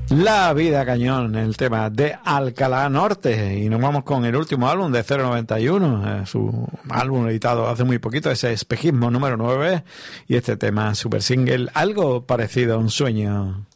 La vida cañón, el tema de Alcalá Norte, y nos vamos con el último álbum de 091, su álbum editado hace muy poquito, ese Espejismo número 9, y este tema super single, algo parecido a un sueño.